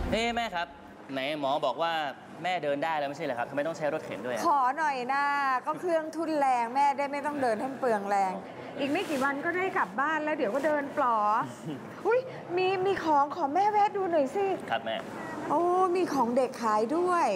แม่ครับไหนหมอบอกว่าแม่เดินได้แล้วไม่ใช่เหรอครับทำไมต้องใช้รถเข็นด้วยขอหน่อยนะก็เครื่องทุนแรงแม่ได้ไม่ต้องเดินให้เปลืองแรง อีกไม่กี่วันก็ได้กลับบ้านแล้วเดี๋ยวก็เดินปลอ อุ้ยมีของแม่แวะดูหน่อยสิครับแม่โอ้มีของเด็กขายด้วย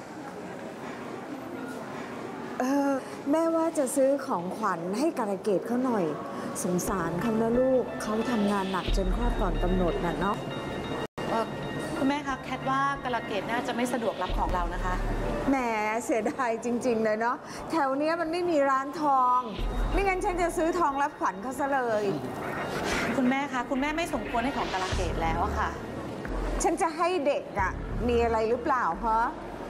แม่ว่าจะซื้อของขวัญให้กาลเกตเขาหน่อยสงสารเขานะลูกเขาทำงานหนักจนคลอดก่อนกำหนดน่ะเนาะคุณแม่คะแคทว่ากาลเกตน่าจะไม่สะดวกรับของเรานะคะแหมเสียดายจริงๆเลยเนาะแถวเนี้ยมันไม่มีร้านทองไม่งั้นฉันจะซื้อทองรับขวัญเขาซะเลยคุณแม่คะคุณแม่ไม่สมควรให้ของกาลเกตแล้วอะค่ะฉันจะให้เด็กอะมีอะไรหรือเปล่าฮะ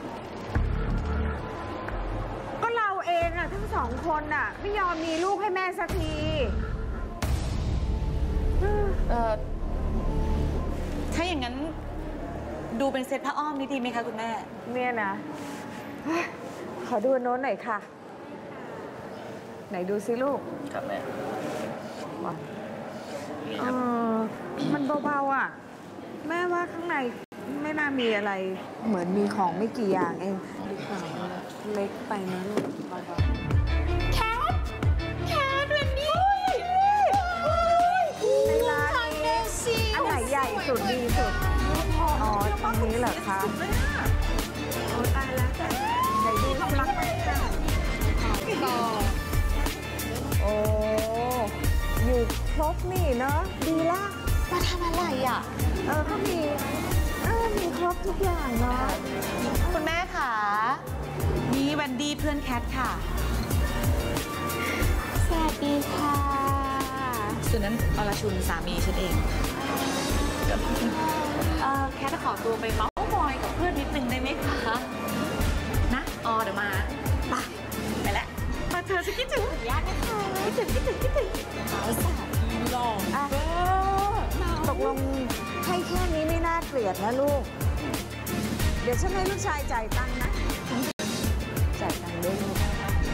ก็เราเองอะทั้งสองคนอะไม่ยอมมีลูกให้แม่สักทีถ้าอย่างนั้นดูเป็นเซตผ้าอ้อมนี่ดีไหมคะคุณแม่เนี่ยนะขอดูโน้นหน่อยค่ะไหนดูสิลูกครับแม่มันเบาๆอ่ะแม่ว่าข้างในไม่น่ามีอะไรเหมือนมีของไม่กี่อย่างเองดีกว่าเล็กไปนะลูกเบาๆแคทวันนี้ในร้านนี้อันไหนใหญ่สุดดีสุดอ๋อตรงนี้เหรอคะโอ้ตายแล้วจ้ะไหนดูสลักมันจ้ะต่อโอ้อยู่ครบนี่เนาะดีละมาทำอะไรอ่ะก็มีครบทุกอย่างเนาะคุณแม่ค่ะนี่แวนดี้เพื่อนแคทค่ะสวัสดีค่ะส่วนนั้นอรชุนสามีฉันเองแคทจะขอตัวไปเมาส์มอยกับเพื่อนนิดนึงได้ไหมคะนะเดี๋ยวมาไปแล้วมาเธอจะคิดถึงญาตินะคะคิดถึงสาวหล่อตกลงให้แค่นี้ไม่น่าเกลียดนะลูกเดี๋ยวฉันให้ลูกชายจ่ายตังค์นะจ่ายตังค์ด้วยลูก